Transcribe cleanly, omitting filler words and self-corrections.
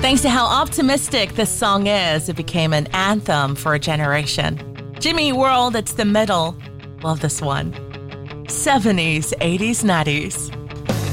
Thanks to how optimistic this song is, it became an anthem for a generation. Jimmy World, it's the middle. Love this one. 70s, 80s, 90s.